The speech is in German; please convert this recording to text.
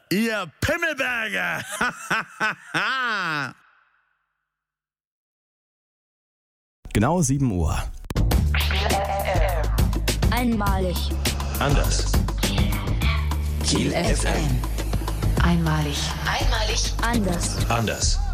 ihr Pimmelberger. Genau 7 Uhr. Einmalig. Anders. Kiel FM. Einmalig. Anders. Anders.